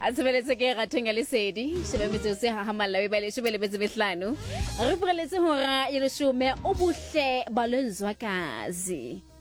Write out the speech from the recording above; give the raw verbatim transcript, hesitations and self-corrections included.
Asebeletse ke Rathenga Lesedi shebeletse se ha hamalla we bale shebeletse behlano re pholetse hora e leshome o buhle balenzwakazi.